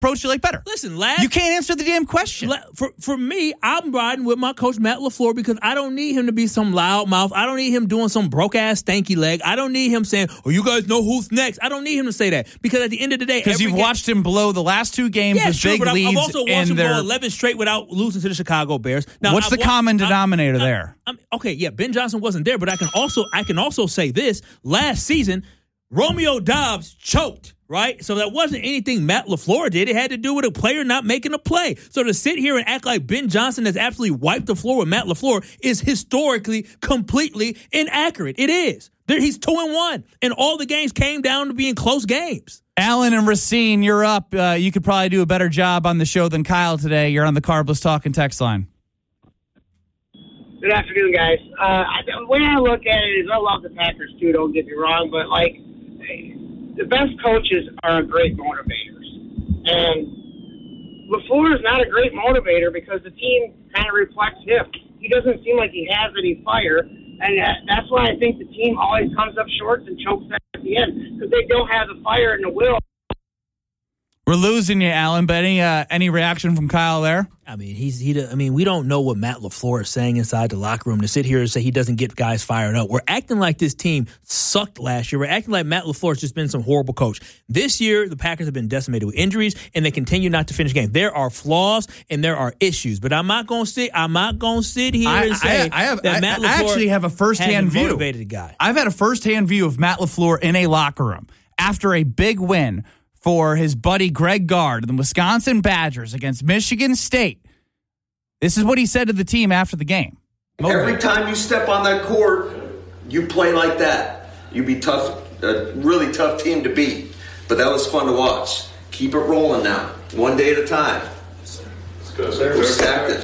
approach you like better. Listen, you can't answer the damn question. For me, I'm riding with my coach, Matt LaFleur, because I don't need him to be some loudmouth. I don't need him doing some broke-ass stanky leg. I don't need him saying, oh, you guys know who's next. I don't need him to say that. Because at the end of the day, because you've watched him blow the last 2 games with big leads. I've also watched him go 11 straight without losing to the Chicago Bears. Now, what's the common denominator there? Okay, yeah, Ben Johnson wasn't there, but I can also say this. Last season, Romeo Doubs choked. Right? So that wasn't anything Matt LaFleur did. It had to do with a player not making a play. So to sit here and act like Ben Johnson has absolutely wiped the floor with Matt LaFleur is historically completely inaccurate. It is. He's 2-1, and all the games came down to being close games. Alan and Racine, you're up. You could probably do a better job on the show than Kyle today. You're on the Carbless Talking text line. Good afternoon, guys. The way I look at it is I love the Packers, too, don't get me wrong, but, the best coaches are great motivators. And LaFleur is not a great motivator because the team kind of reflects him. He doesn't seem like he has any fire, and that's why I think the team always comes up short and chokes at the end, because they don't have the fire and the will. We're losing you, Alan, but any reaction from Kyle there? I mean, we don't know what Matt LaFleur is saying inside the locker room to sit here and say he doesn't get guys fired up. We're acting like this team sucked last year. We're acting like Matt LaFleur has just been some horrible coach. This year, the Packers have been decimated with injuries, and they continue not to finish games. There are flaws and there are issues, but I'm not going to sit here and say that Matt LaFleur I actually have a firsthand view. Motivated guy. I've had a firsthand view of Matt LaFleur in a locker room after a big win for his buddy Greg Gard, the Wisconsin Badgers against Michigan State. This is what he said to the team after the game. Every time you step on that court, you play like that. You be tough, a really tough team to beat. But that was fun to watch. Keep it rolling now, one day at a time. Let's go. We're stacked.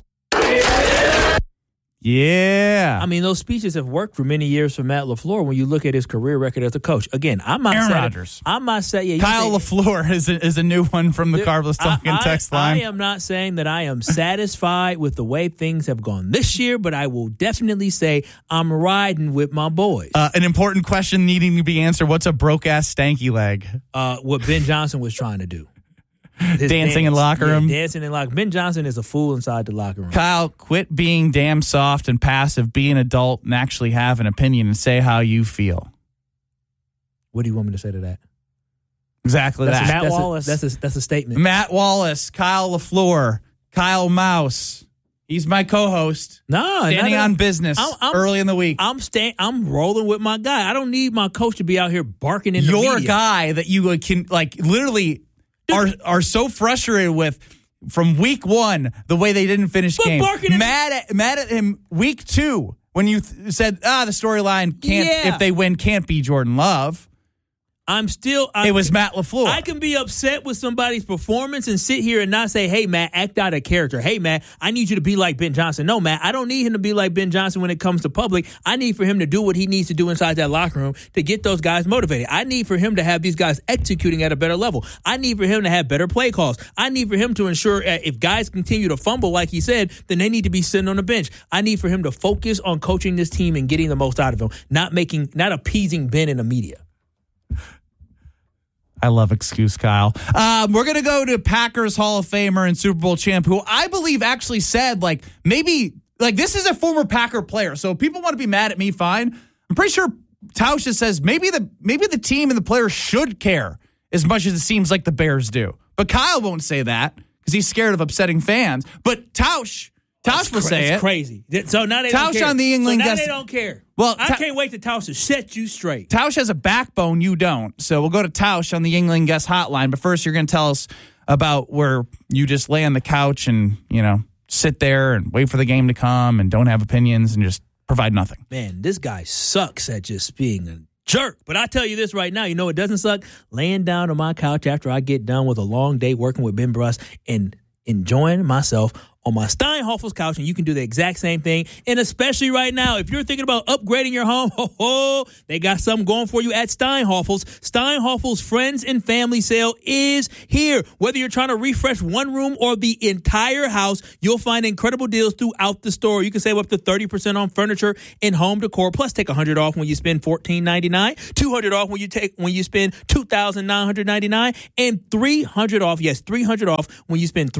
Yeah. I mean, those speeches have worked for many years for Matt LaFleur when you look at his career record as a coach. Again, I'm not Aaron saying Rodgers. I'm not saying Kyle LaFleur is a new one from the Carbless Talking text line. I am not saying that I am satisfied with the way things have gone this year, but I will definitely say I'm riding with my boys. An important question needing to be answered. What's a broke-ass stanky leg? What Ben Johnson was trying to do. Dancing in locker room. Dancing in locker room. Ben Johnson is a fool inside the locker room. Kyle, quit being damn soft and passive. Be an adult and actually have an opinion and say how you feel. What do you want me to say to that? Exactly that. Matt Wallace. That's a statement. Matt Wallace, Kyle LaFleur, Kyle Mouse. He's my co-host. Standing on business early in the week. I'm rolling with my guy. I don't need my coach to be out here barking in the media. Your guy that you can literally are so frustrated with from week 1 the way they didn't finish games. Mad at him week 2 when you said the storyline if they win can't be Jordan Love. It was Matt LaFleur. I can be upset with somebody's performance and sit here and not say, hey, Matt, act out of character. Hey, Matt, I need you to be like Ben Johnson. No, Matt, I don't need him to be like Ben Johnson when it comes to public. I need for him to do what he needs to do inside that locker room to get those guys motivated. I need for him to have these guys executing at a better level. I need for him to have better play calls. I need for him to ensure if guys continue to fumble, like he said, then they need to be sitting on the bench. I need for him to focus on coaching this team and getting the most out of them, not appeasing Ben in the media. I love excuse Kyle. We're going to go to Packers Hall of Famer and Super Bowl champ, who I believe actually said, maybe this is a former Packer player. So if people want to be mad at me, fine. I'm pretty sure Tausch says maybe the team and the players should care as much as it seems like the Bears do. But Kyle won't say that because he's scared of upsetting fans. But Tausch will say it. It's crazy. So now they don't care. Tausch on the England guest. They don't care. Well, I can't wait to Tausch to set you straight. Tausch has a backbone, you don't. So we'll go to Tausch on the England guest hotline. But first, you're going to tell us about where you just lay on the couch and, sit there and wait for the game to come and don't have opinions and just provide nothing. Man, this guy sucks at just being a jerk. But I tell you this right now, it doesn't suck? Laying down on my couch after I get done with a long day working with Ben Bruss and enjoying myself on my Steinhoffel's couch, and you can do the exact same thing. And especially right now, if you're thinking about upgrading your home, they got something going for you at Steinhoffel's. Steinhoffel's Friends and Family Sale is here. Whether you're trying to refresh one room or the entire house, you'll find incredible deals throughout the store. You can save up to 30% on furniture and home decor. Plus, take $100 off when you spend $1,499, $200 off when you spend $2,999, and $300 off. Yes, $300 off when you spend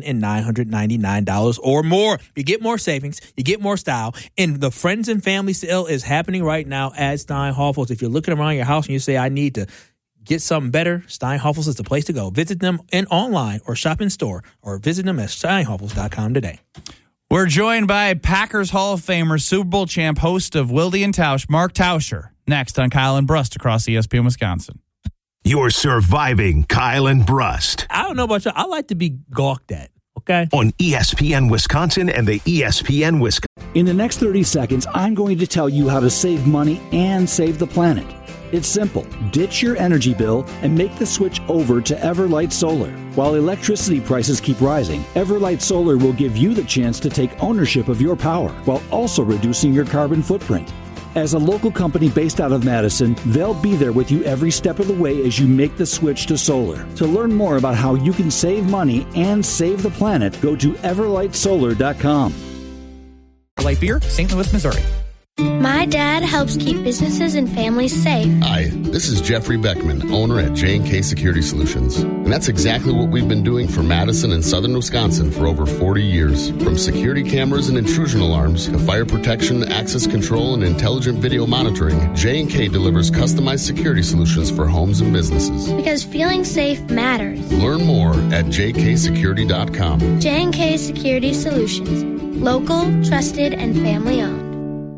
$3,999 or more. You get more savings, you get more style, and the Friends and Family Sale is happening right now at Steinhoffel's. If you're looking around your house and you say, I need to get something better, Steinhoffel's is the place to go. Visit them online or shop in store, or visit them at steinhoffels.com today. We're joined by Packers Hall of Famer, Super Bowl champ, host of Wilde and Tausch, Mark Tauscher, next on Kyle and Brust across ESPN Wisconsin. You're surviving Kyle and Brust. I don't know about you. I like to be gawked at, okay? On ESPN Wisconsin and the ESPN Wisconsin. In the next 30 seconds, I'm going to tell you how to save money and save the planet. It's simple. Ditch your energy bill and make the switch over to Everlight Solar. While electricity prices keep rising, Everlight Solar will give you the chance to take ownership of your power while also reducing your carbon footprint. As a local company based out of Madison, they'll be there with you every step of the way as you make the switch to solar. To learn more about how you can save money and save the planet, go to everlightsolar.com. Light Beer, St. Louis, Missouri. My dad helps keep businesses and families safe. Hi, this is Jeffrey Beckman, owner at J&K Security Solutions. And that's exactly what we've been doing for Madison and southern Wisconsin for over 40 years. From security cameras and intrusion alarms to fire protection, access control, and intelligent video monitoring, J&K delivers customized security solutions for homes and businesses. Because feeling safe matters. Learn more at jksecurity.com. J&K Security Solutions. Local, trusted, and family owned.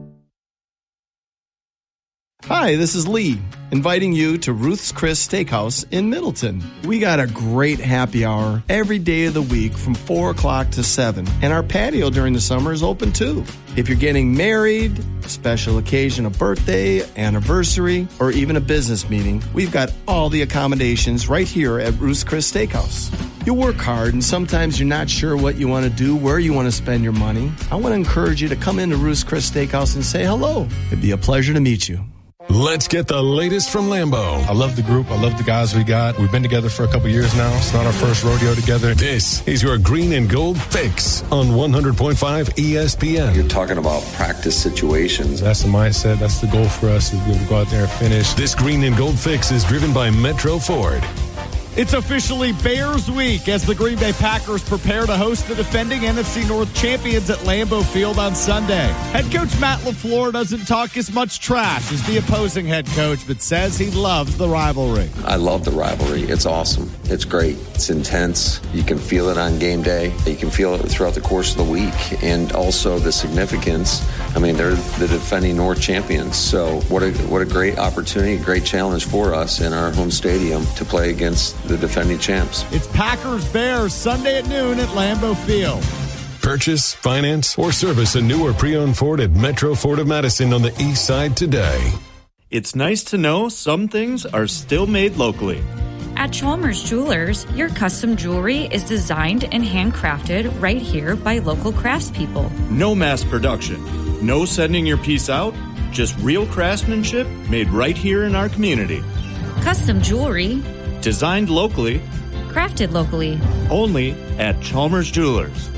Hi, this is Lee, inviting you to Ruth's Chris Steakhouse in Middleton. We got a great happy hour every day of the week from 4 o'clock to 7, and our patio during the summer is open too. If you're getting married, special occasion, a birthday, anniversary, or even a business meeting, we've got all the accommodations right here at Ruth's Chris Steakhouse. You work hard, and sometimes you're not sure what you want to do, where you want to spend your money. I want to encourage you to come into Ruth's Chris Steakhouse and say hello. It'd be a pleasure to meet you. Let's get the latest from Lambeau. I love the group. I love the guys we got. We've been together for a couple years now. It's not our first rodeo together. This is your Green and Gold Fix on 100.5 ESPN. You're talking about practice situations. That's the mindset. That's the goal for us, is to go out there and finish. This Green and Gold Fix is driven by Metro Ford. It's officially Bears Week as the Green Bay Packers prepare to host the defending NFC North champions at Lambeau Field on Sunday. Head coach Matt LaFleur doesn't talk as much trash as the opposing head coach, but says he loves the rivalry. I love the rivalry. It's awesome. It's great. It's intense. You can feel it on game day. You can feel it throughout the course of the week. And also the significance. I mean, they're the defending North champions. So what a great opportunity, a great challenge for us in our home stadium to play against the defending champs. It's Packers-Bears Sunday at noon at Lambeau Field. Purchase, finance, or service a new or pre-owned Ford at Metro Ford of Madison on the east side today. It's nice to know some things are still made locally. At Chalmers Jewelers, your custom jewelry is designed and handcrafted right here by local craftspeople. No mass production, no sending your piece out, just real craftsmanship made right here in our community. Custom jewelry designed locally, crafted locally, only at Chalmers Jewelers.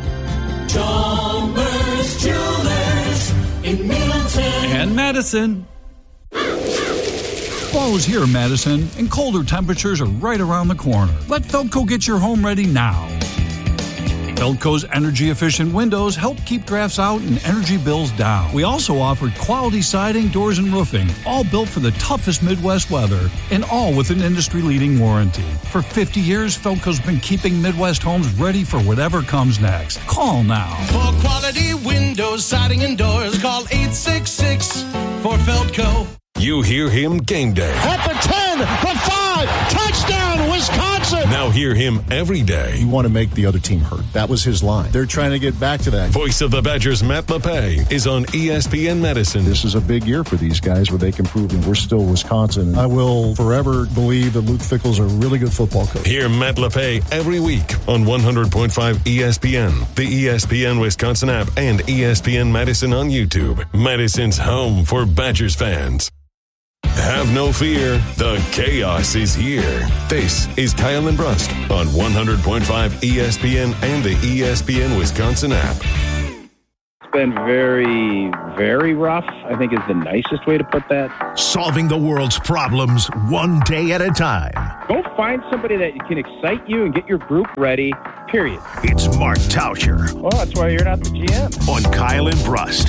Chalmers Jewelers in Middleton and Madison. Fall is here in Madison, and colder temperatures are right around the corner. Let Feldco get your home ready now. Feldco's energy-efficient windows help keep drafts out and energy bills down. We also offer quality siding, doors, and roofing, all built for the toughest Midwest weather, and all with an industry-leading warranty. For 50 years, Feldco's been keeping Midwest homes ready for whatever comes next. Call now. For quality windows, siding, and doors, call 866 for Feldco. You hear him game day. At the 10, the 5, touchdown, Wisconsin! Now hear him every day. You want to make the other team hurt. That was his line. They're trying to get back to that. Voice of the Badgers, Matt LePay, is on ESPN Medicine. This is a big year for these guys where they can prove that we're still Wisconsin. I will forever believe that Luke Fickell's a really good football coach. Hear Matt LePay every week on 100.5 ESPN, the ESPN Wisconsin app, and ESPN Madison on YouTube. Madison's home for Badgers fans. Have no fear, the chaos is here. This is Kyle and Brust on 100.5 ESPN and the ESPN Wisconsin app. It's been very, very rough, I think is the nicest way to put that. Solving the world's problems one day at a time. Go find somebody that can excite you and get your group ready, period. It's Mark Tauscher. Well, that's why you're not the GM. On Kyle and Brust.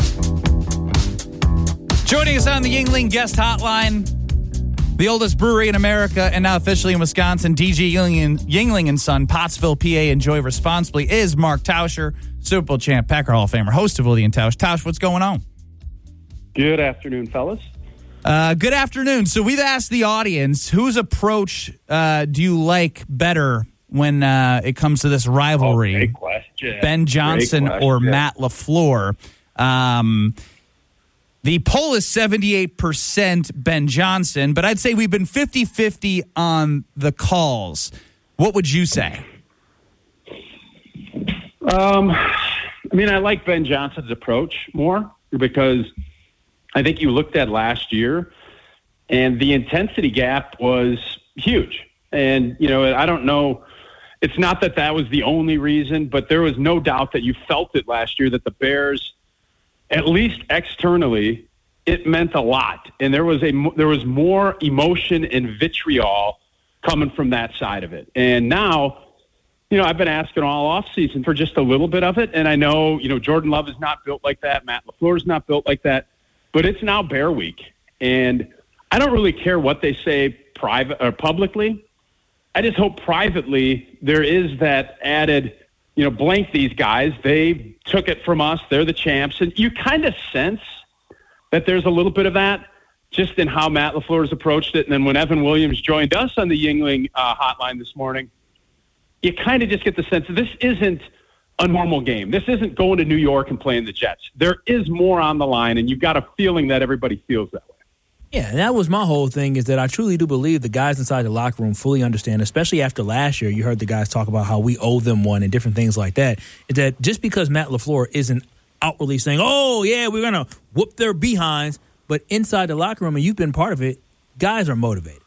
Joining us on the Yuengling guest hotline, the oldest brewery in America and now officially in Wisconsin, DG Yuengling and Son, Pottsville, PA. Enjoy responsibly, is Mark Tauscher, Super Bowl champ, Packer Hall of Famer, host of Willie and Tausch. Tausch, what's going on? Good afternoon, fellas. Good afternoon. So we've asked the audience, whose approach do you like better when it comes to this rivalry? Great question. Ben Johnson or Matt LaFleur? The poll is 78% Ben Johnson, but I'd say we've been 50-50 on the calls. What would you say? I like Ben Johnson's approach more because I think you looked at last year and the intensity gap was huge. And, I don't know, it's not that was the only reason, but there was no doubt that you felt it last year that the Bears, at least externally, it meant a lot. And there was more emotion and vitriol coming from that side of it. And now, I've been asking all offseason for just a little bit of it. And I know, Jordan Love is not built like that. Matt LaFleur is not built like that. But it's now Bear Week. And I don't really care what they say private or publicly. I just hope privately there is that added, blank these guys. They took it from us. They're the champs. And you kind of sense that there's a little bit of that just in how Matt LaFleur has approached it. And then when Evan Williams joined us on the Yuengling hotline this morning, you kind of just get the sense that this isn't a normal game. This isn't going to New York and playing the Jets. There is more on the line, and you've got a feeling that everybody feels that way. Yeah, and that was my whole thing, is that I truly do believe the guys inside the locker room fully understand, especially after last year. You heard the guys talk about how we owe them one and different things like that. Is that just because Matt LaFleur isn't outwardly saying, oh, yeah, we're going to whoop their behinds, but inside the locker room, and you've been part of it, guys are motivated.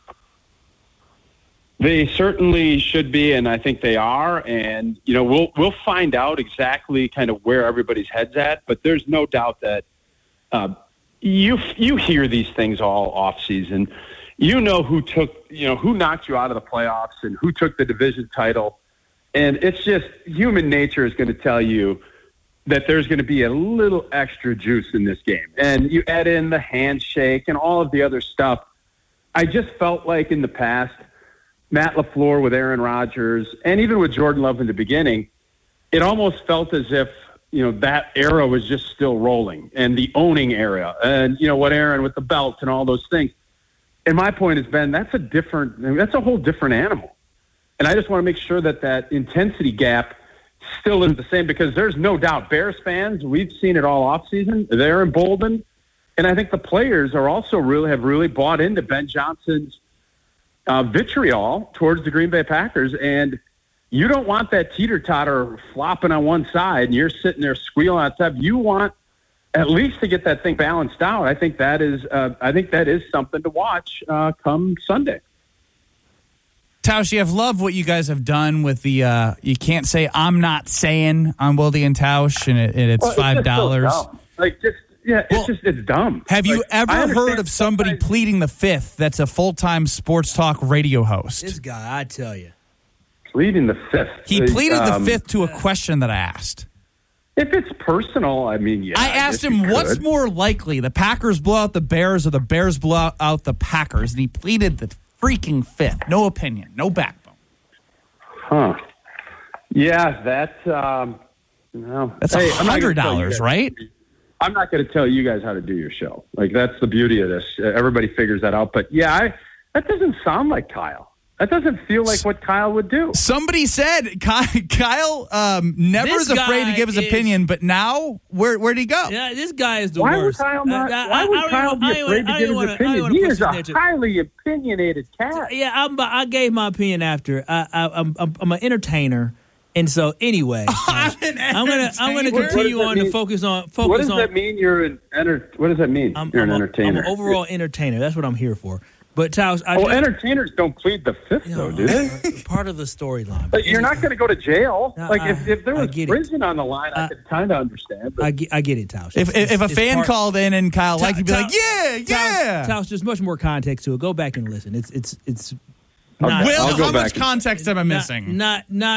They certainly should be, and I think they are. And, we'll find out exactly kind of where everybody's head's at, but there's no doubt that you hear these things all off season. Who knocked you out of the playoffs and who took the division title. And it's just human nature is going to tell you that there's going to be a little extra juice in this game. And you add in the handshake and all of the other stuff. I just felt like in the past, Matt LaFleur with Aaron Rodgers and even with Jordan Love in the beginning, it almost felt as if, that era was just still rolling, and the owning era and, what Aaron with the belt and all those things. And my point has been, that's a whole different animal. And I just want to make sure that intensity gap still is the same, because there's no doubt Bears fans, we've seen it all off season. They're emboldened. And I think the players are also have really bought into Ben Johnson's vitriol towards the Green Bay Packers. And you don't want that teeter-totter flopping on one side and you're sitting there squealing outside. You want at least to get that thing balanced out. I think that is something to watch come Sunday. Tausch, I've loved what you guys have done with the you can't say I'm not saying on Willie and Tausch, and it's $5. It's dumb. Have you ever heard of somebody pleading the fifth that's a full-time sports talk radio host? This guy, I tell you. Pleading the fifth. He pleaded the fifth to a question that I asked. If it's personal, I mean, yeah. I asked him, what's more likely, the Packers blow out the Bears or the Bears blow out the Packers? And he pleaded the freaking fifth. No opinion, no backbone. Huh. Yeah, that's $100, right? I'm not going to tell you guys how to do your show. Like, that's the beauty of this. Everybody figures that out. But, yeah, that doesn't sound like Kyle. That doesn't feel like what Kyle would do. Somebody said Kyle never is afraid to give his opinion, but now where'd he go? Yeah, this guy is the Why worst. would Kyle be afraid to give his opinion? He is a highly opinionated cat. Yeah, I gave my opinion after. I'm an entertainer, and so anyway, I'm gonna continue on to focus on. What does that mean? What does that mean? You're an entertainer. I'm an overall entertainer. That's what I'm here for. But Taos, entertainers don't plead the fifth, though, do they? Part of the storyline. But you're not going to go to jail. If there was prison it. on the line, I could kind of understand. But I get it, Taos. If a fan called in and Kyle liked, you'd be like, yeah. Taos, there's much more context to it. Go back and listen. It's Will, how much context am I missing? Not